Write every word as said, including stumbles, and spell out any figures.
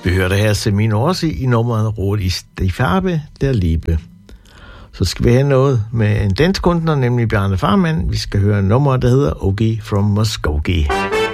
Vi hørte her Semino Rossi i nummeret Rot ist die Farbe der Liebe. Så skal vi have noget med en dansk kunstner, nemlig Bjarne Farmann. Vi skal høre nummeret, der hedder Ogie from Muskogee.